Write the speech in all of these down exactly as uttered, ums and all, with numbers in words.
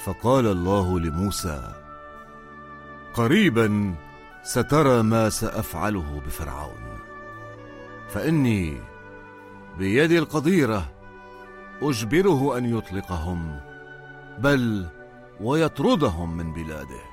فقال الله لموسى: قريبا سترى ما سأفعله بفرعون، فإني بيدي القديرة أجبره أن يطلقهم، بل ويطردهم من بلاده.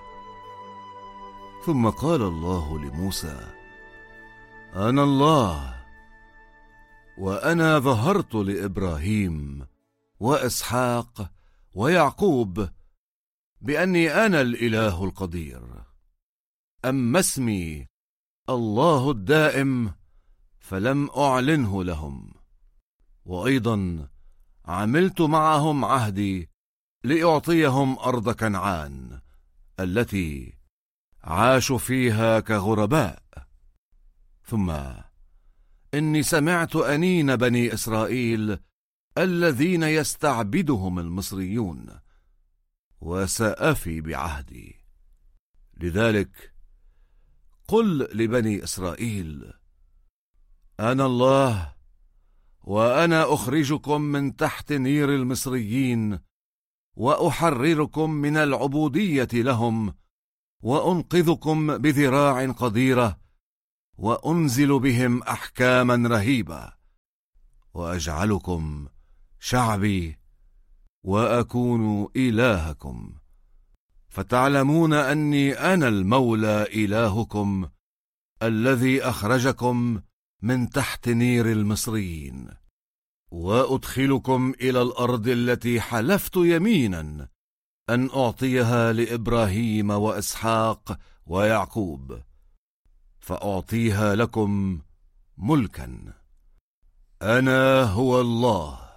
ثم قال الله لموسى: أنا الله، وأنا ظهرت لإبراهيم وإسحاق ويعقوب بأني أنا الإله القدير. أما اسمي الله الدائم فلم أعلنه لهم، وأيضا عملت معهم عهدي لأعطيهم أرض كنعان التي عاشوا فيها كغرباء. ثم إني سمعت أنين بني إسرائيل الذين يستعبدهم المصريون، وسأفي بعهدي. لذلك قل لبني إسرائيل: أنا الله، وأنا أخرجكم من تحت نير المصريين، وأحرركم من العبودية لهم، وأنقذكم بذراع قديرة، وأنزل بهم أحكاما رهيبة، وأجعلكم شعبي، وأكون إلهكم، فتعلمون أني أنا المولى إلهكم الذي أخرجكم من تحت نير المصريين، وأدخلكم إلى الأرض التي حلفت يمينا أن أعطيها لإبراهيم وإسحاق ويعقوب، فأعطيها لكم ملكا. أنا هو الله.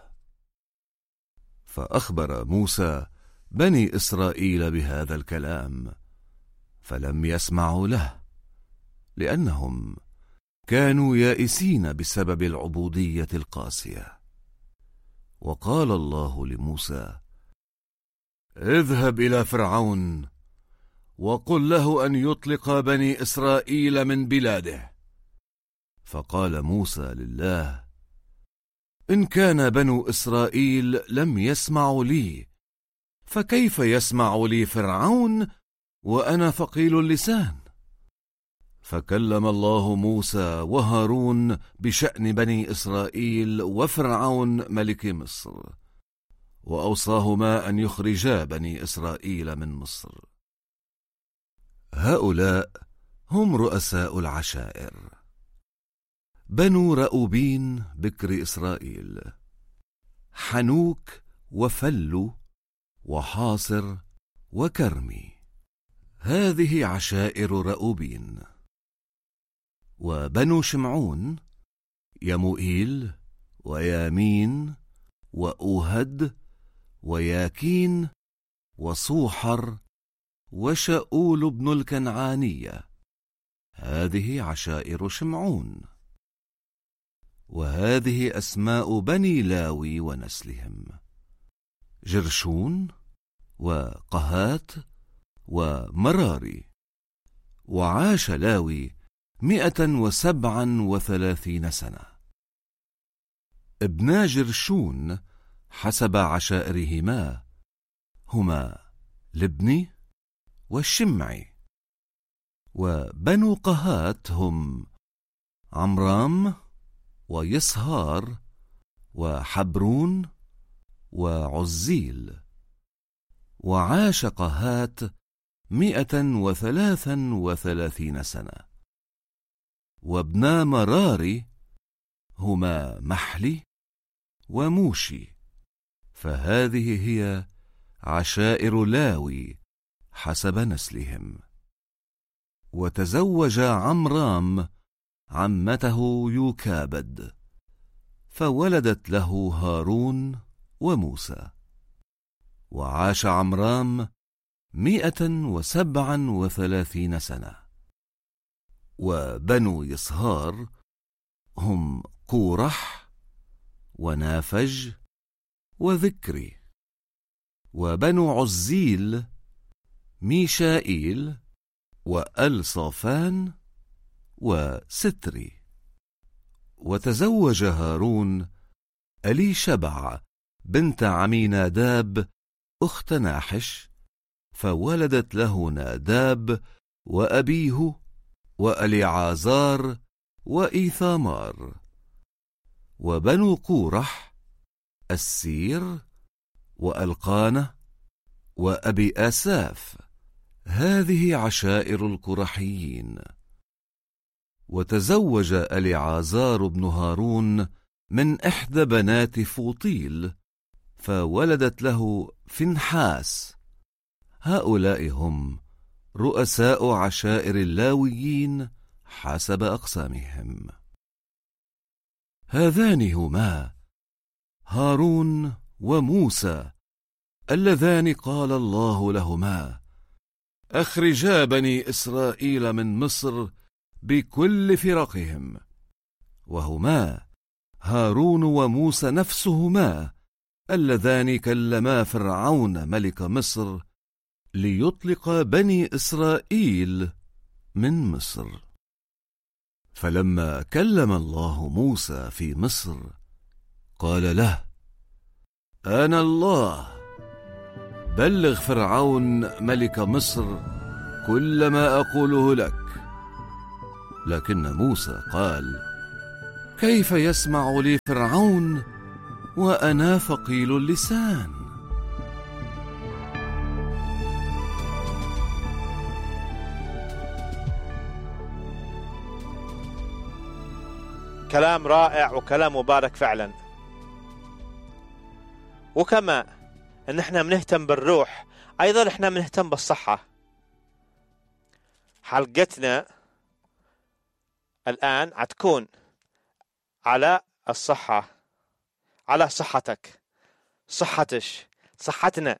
فأخبر موسى بني إسرائيل بهذا الكلام، فلم يسمعوا له، لأنهم كانوا يائسين بسبب العبودية القاسية. وقال الله لموسى: اذهب إلى فرعون وقل له أن يطلق بني إسرائيل من بلاده. فقال موسى لله: إن كان بنو إسرائيل لم يسمعوا لي، فكيف يسمع لي فرعون وأنا ثقيل اللسان؟ فكلم الله موسى وهارون بشأن بني إسرائيل وفرعون ملك مصر، وأوصاهما أن يخرجا بني إسرائيل من مصر. هؤلاء هم رؤساء العشائر: بنو رأوبين بكر إسرائيل، حنوك وفلو وحاصر وكرمي. هذه عشائر رأوبين. وبنو شمعون: يموئيل ويامين وأوهد وياكين وصوحر وشاؤول بن الكنعانية. هذه عشائر شمعون. وهذه أسماء بني لاوي ونسلهم: جرشون وقهات ومراري. وعاش لاوي مئة وسبعا وثلاثين سنة. ابنا جرشون حسب عشائرهما هما لبني والشمعي. وبنو قهات هم عمرام ويصهار وحبرون وعزيل. وعاش قهات مئة وثلاثا وثلاثين سنة. وابنا مراري هما محلي وموشي. فهذه هي عشائر لاوي حسب نسلهم. وتزوج عمرام عمته يوكابد، فولدت له هارون وموسى. وعاش عمرام مئة وسبعا وثلاثين سنة. وبنو يصهار هم قورح ونافج وذكري. وبنو عزيل ميشائيل وألصافان وستري. وتزوج هارون أليشبع بنت عميناداب أخت ناحش، فولدت له ناداب وأبيه وأليعازار وإيثامار. وبنو قورح السير وألقانة وأبي آساف، هذه عشائر القرحيين. وتزوج أليعازار بن هارون من إحدى بنات فوطيل، فولدت له فنحاس. هؤلاء هم رؤساء عشائر اللاويين حسب أقسامهم. هذان هما هارون وموسى اللذان قال الله لهما: أخرجا بني إسرائيل من مصر بكل فرقهم. وهما هارون وموسى نفسهما اللذان كلما فرعون ملك مصر ليطلق بني إسرائيل من مصر. فلما كلم الله موسى في مصر قال له: أنا الله، بلغ فرعون ملك مصر كل ما أقوله لك. لكن موسى قال: كيف يسمع لي فرعون وأنا ثقيل اللسان؟ كلام رائع وكلام مبارك فعلا. وكما ان احنا بنهتم بالروح، ايضا احنا بنهتم بالصحة. حلقتنا الآن هتكون على الصحة، على صحتك، صحتش، صحتنا.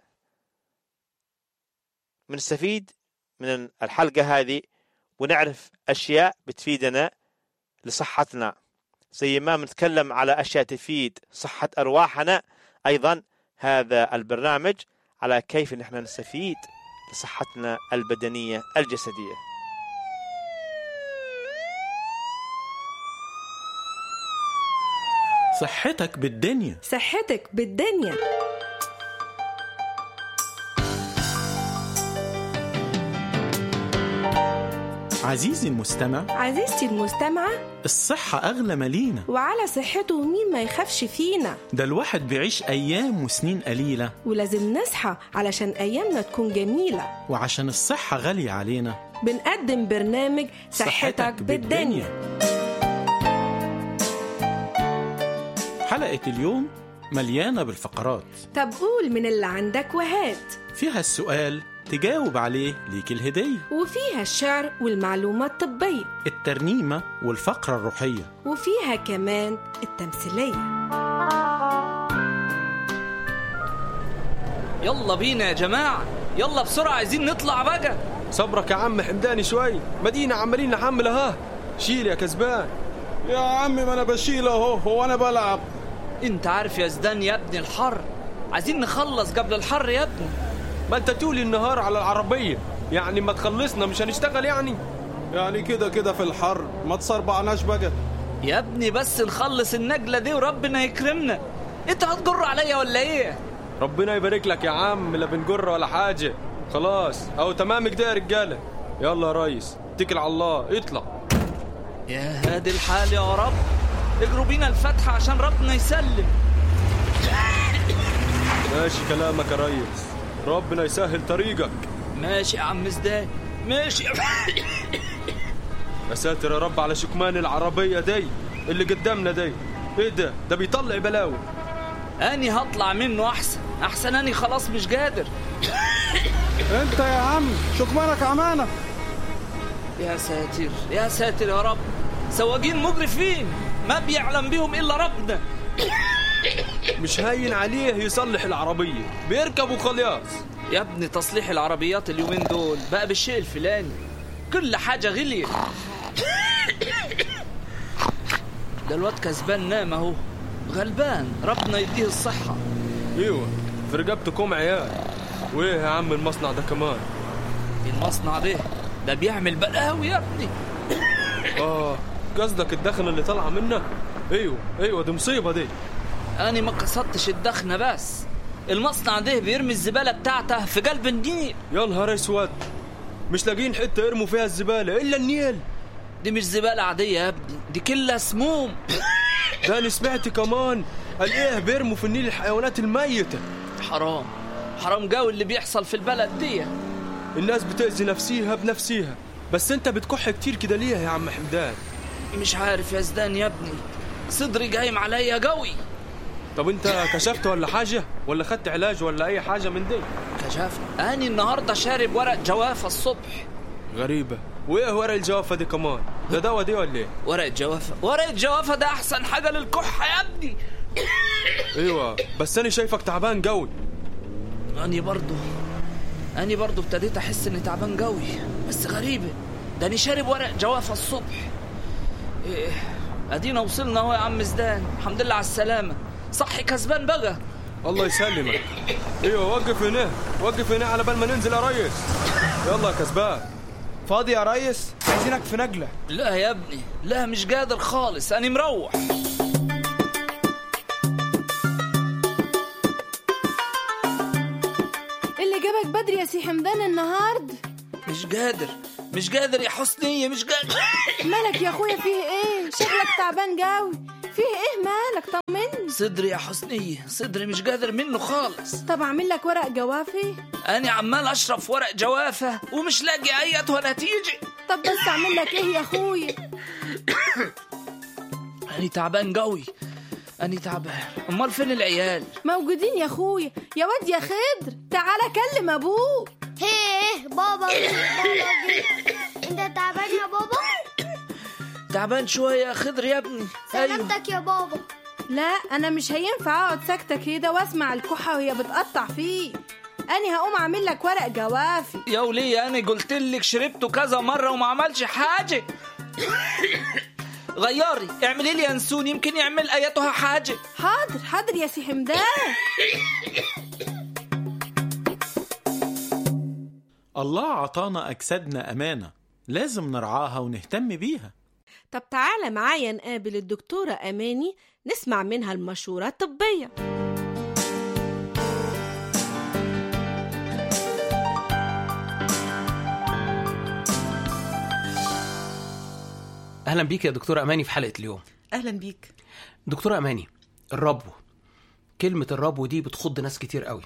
بنستفيد من الحلقة هذه ونعرف أشياء بتفيدنا لصحتنا، زي ما بنتكلم على أشياء تفيد صحة أرواحنا. أيضا هذا البرنامج على كيف نحن نستفيد لصحتنا البدنية الجسدية. صحتك بالدنيا، صحتك بالدنيا. عزيزي المستمع، عزيزتي المستمعة، الصحة أغلى مالينا، وعلى صحته مين ما يخافش فينا. ده الواحد بيعيش أيام وسنين قليلة، ولازم نصحى علشان أيامنا تكون جميلة. وعشان الصحة غالية علينا بنقدم برنامج صحتك, صحتك بالدنيا. حلقة اليوم مليانة بالفقرات. طب قول من اللي عندك وهات. فيها السؤال تجاوب عليه ليك الهدية، وفيها الشعر والمعلومات الطبية، الترنيمة والفقرة الروحية، وفيها كمان التمثيلية. يلا بينا يا جماعة، يلا بسرعة عايزين نطلع بقى. صبرك يا عم حمداني شوي، مدينة عمالين نحمل اها. شيل يا كسبان. يا عمي ما انا بشيل اهو، هو انا بلعب؟ انت عارف يا زدان يا ابني الحر، عايزين نخلص قبل الحر يا ابني. ما انت تولي النهار على العربية، يعني ما تخلصنا مش هنشتغل يعني يعني كده كده في الحر، ما تصربعناش بقى يا ابني. بس نخلص النجلة دي وربنا يكرمنا. انت هتجر عليا ولا ايه؟ ربنا يبارك لك يا عم، لا بنجر ولا حاجة. خلاص او تمام كده يا رجالة. يلا يا ريس اتكل على الله، اطلع. يا هادي الحال يا رب، اجروا بينا الفتحة عشان ربنا يسلم. ماشي كلامك يا ريس، ربنا يسهل طريقك. ماشي يا عم زدان، ماشي. يا ساتر يا رب على شكمان العربية دي اللي قدامنا دي. ايه ده؟ ده بيطلع بلاوي. اني هطلع منه احسن، احسن اني خلاص مش قادر. انت يا عم شكمانك عمانة. يا ساتر يا ساتر يا رب، سواقين مجرفين ما بيعلم بيهم الا ربنا. مش هاين عليه يصلح العربية، بيركبوا خلاص. يا ابني تصليح العربيات اليومين دول بقى بالشيء الفلاني، كل حاجة غليت. ده الواد كسبان نام اهو، غلبان، ربنا يديه الصحة. ايوه في رقبتكم عيال. وايه يا عم المصنع ده كمان؟ المصنع ده ده بيعمل بلاوي يا ابني. اه قصدك الدخن اللي طالعه منه؟ ايوه ايوه دي مصيبة دي. أنا ما قصدتش الدخنة بس، المصنع ده بيرمي الزبالة بتاعته في قلب النيل. يا نهار اسود، مش لاقيين حتة يرموا فيها الزبالة إلا النيل. دي مش زبالة عادية يا ابني، دي كلها سموم. ده أنا سمعت كمان قال إيه بيرموا في النيل الحيوانات الميتة. حرام حرام قوي اللي بيحصل في البلد دي. الناس بتأذي نفسيها بنفسيها، بس انت بتكح كتير كده ليه يا عم حمدان؟ مش عارف يا زدان يا ابني، صدري جايم عليا قوي. طب انت كشفت ولا حاجة ولا خدت علاج ولا اي حاجة من دي؟ كشفت. اني النهاردة شارب ورق جوافة الصبح. غريبة. وايه ورق الجوافة دي كمان؟ ده دواء دي ولا ايه؟ ورق جوافة ورق الجوافة ده احسن حاجة للكحة يا ابني. ايوه بس انا شايفك تعبان قوي. اني برضو اني برضو ابتديت احس اني تعبان قوي، بس غريبة ده اني شارب ورق جوافة الصبح. إيه ادينا وصلنا اهو يا عم زدان، الحمد لله على السلامة. صحي كسبان بقى. الله يسلمك. ايوه وقف هنا وقف هنا على بال ما ننزل يا ريس. يلا يا كسبان. فاضي يا ريس؟ عايزينك في نجلة. لا يا ابني لا، مش قادر خالص، انا مروح. اللي جابك بدري يا سي حمدان النهارده؟ مش قادر مش قادر يا حسنية، مش قادر. مالك يا اخويا؟ فيه ايه؟ شكلك تعبان قوي. فيه ايه مالك؟ طمني. صدري يا حسنية، صدري مش قادر منه خالص. طب اعمل لك ورق جوافي؟ انا عمال اشرب في ورق جوافة ومش لاقي اي نتيجة. طب بس اعمل لك ايه يا اخويا؟ انا تعبان قوي، انا تعبان. امال فين العيال؟ موجودين يا اخويا. يا واد يا خضر تعالى كلم ابوك. هيه بابا بابا انت تعبان يا بابا؟ تعبان شوية يا خضر يا ابني. سلامتك يا بابا. لا انا مش هينفع اقعد ساكتة كده واسمع الكحة وهي بتقطع فيه. انا هقوم اعمل لك ورق جوافي. يا وليه انا قلت لك شربته كذا مرة وما عملش حاجة. غيري اعملي لي ينسون يمكن يعمل اياتها حاجة. حاضر حاضر يا سي حمدان. الله عطانا أجسادنا أمانة، لازم نرعاها ونهتم بيها. طب تعالى معايا نقابل الدكتورة أماني نسمع منها المشورة الطبية. أهلا بيك يا دكتورة أماني في حلقة اليوم. أهلا بيك دكتورة أماني. الربو، كلمة الربو دي بتخض ناس كتير قوي،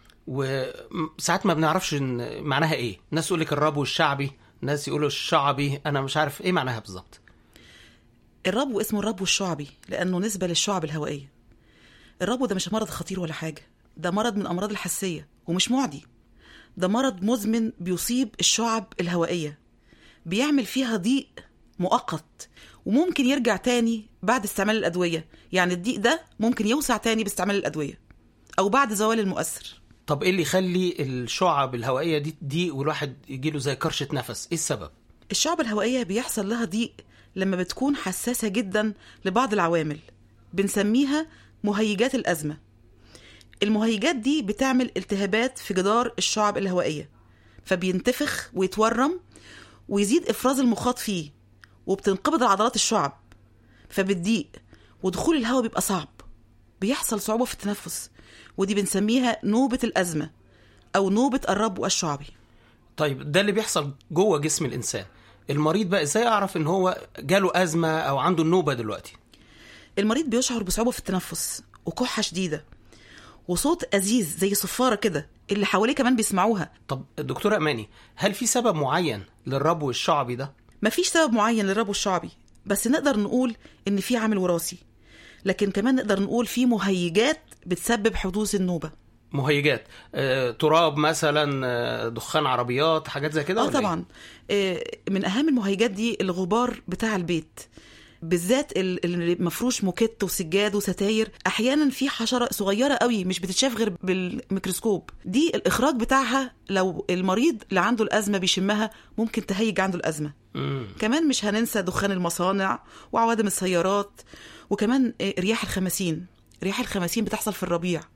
وساعات ما بنعرفش معناها ايه. ناس يقول لك الربو الشعبي، ناس يقولوا الشعبي، انا مش عارف ايه معناها بالظبط. الربو اسمه الربو الشعبي لانه نسبة للشعب الهوائية. الربو ده مش مرض خطير ولا حاجة، ده مرض من امراض الحساسية ومش معدي. ده مرض مزمن بيصيب الشعب الهوائية، بيعمل فيها ضيق مؤقت وممكن يرجع تاني بعد استعمال الادوية. يعني الضيق ده ممكن يوسع تاني باستعمال الادوية او بعد زوال المؤثر. طب ايه اللي يخلي الشعب الهوائية دي دي والواحد يجيله زي كرشة نفس؟ ايه السبب؟ الشعب الهوائية بيحصل لها ضيق لما بتكون حساسة جدا لبعض العوامل بنسميها مهيجات الأزمة. المهيجات دي بتعمل التهابات في جدار الشعب الهوائية، فبينتفخ ويتورم ويزيد إفراز المخاط فيه، وبتنقبض عضلات الشعب فبتضيق، ودخول الهواء بيبقى صعب، بيحصل صعوبة في التنفس، ودي بنسميها نوبة الأزمة أو نوبة الربو الشعبي. طيب ده اللي بيحصل جوه جسم الإنسان. المريض بقى إزاي أعرف إن هو جاله أزمة أو عنده النوبة دلوقتي؟ المريض بيشعر بصعوبة في التنفس وكحة شديدة وصوت أزيز زي صفارة كده، اللي حواليه كمان بيسمعوها. طب الدكتورة أماني، هل في سبب معين للربو الشعبي ده؟ مفيش سبب معين للربو الشعبي، بس نقدر نقول إن في عامل وراثي، لكن كمان نقدر نقول في مهيجات بتسبب حدوث النوبة. مهيجات آه، تراب مثلا، آه، دخان عربيات، حاجات زي كده؟ اه طبعا. آه، من أهم المهيجات دي الغبار بتاع البيت، بالذات اللي مفروش موكيت وسجاد وستاير. احيانا في حشره صغيره قوي مش بتتشاف غير بالميكروسكوب، دي الاخراج بتاعها لو المريض اللي عنده الازمه بيشمها ممكن تهيج عنده الازمه. مم. كمان مش هننسى دخان المصانع وعوادم السيارات، وكمان رياح الخماسين. رياح الخماسين بتحصل في الربيع،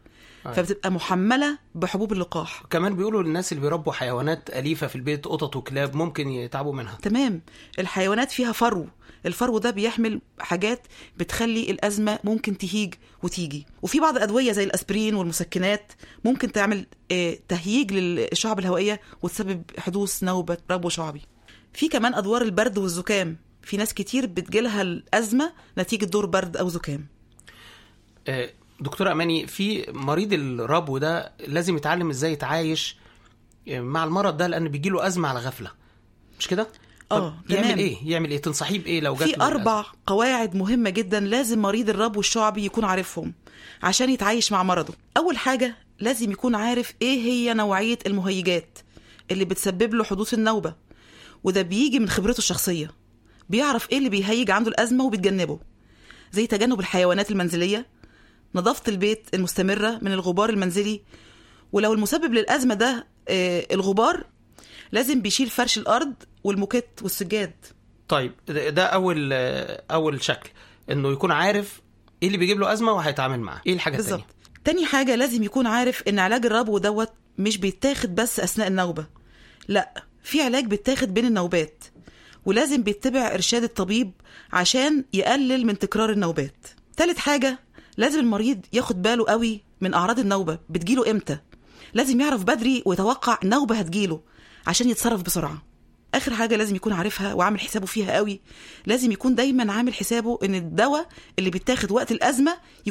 فبتبقى محملة بحبوب اللقاح. كمان بيقولوا للناس اللي بيربوا حيوانات أليفة في البيت، قطط وكلاب، ممكن يتعبوا منها. تمام. الحيوانات فيها فرو، الفرو ده بيحمل حاجات بتخلي الأزمة ممكن تهيج وتيجي. وفي بعض الأدوية زي الأسبرين والمسكنات ممكن تعمل اه تهييج للشعب الهوائية وتسبب حدوث نوبة ربو شعبي. في كمان أدوار البرد والزكام، في ناس كتير بتجيلها الأزمة نتيجة دور برد أو زكام. اه دكتورة أماني، في مريض الربو ده لازم يتعلم إزاي يتعايش مع المرض ده، لأن بيجيله أزمة على غفلة، مش كده؟ اه يعمل ايه يعمل ايه تنصحيه بايه لو جات في اربع الأزمة. قواعد مهمه جدا لازم مريض الربو الشعبي يكون عارفهم عشان يتعايش مع مرضه. اول حاجه لازم يكون عارف ايه هي نوعيه المهيجات اللي بتسبب له حدوث النوبه، وده بيجي من خبرته الشخصيه. بيعرف ايه اللي بيهيج عنده الازمه وبيتجنبه، زي تجنب الحيوانات المنزليه، نظافه البيت المستمره من الغبار المنزلي، ولو المسبب للازمه ده آه الغبار لازم بيشيل فرش الارض والموكيت والسجاد. طيب ده اول اول شكل، انه يكون عارف ايه اللي بيجيب له ازمه وهيتعامل معاه. ايه الحاجه الثانيه؟ تاني حاجه لازم يكون عارف ان علاج الربو دوت مش بيتاخد بس اثناء النوبه، لا، في علاج بيتاخد بين النوبات، ولازم بيتبع ارشاد الطبيب عشان يقلل من تكرار النوبات. تالت حاجه لازم المريض ياخد باله قوي من اعراض النوبه بتجيله امتى، لازم يعرف بدري ويتوقع النوبه هتجيله عشان يتصرف بسرعة. آخر حاجة لازم يكون عارفها وعامل حسابه فيها قوي، لازم يكون دايما عامل حسابه ان الدواء اللي بيتاخد وقت الأزمة يكون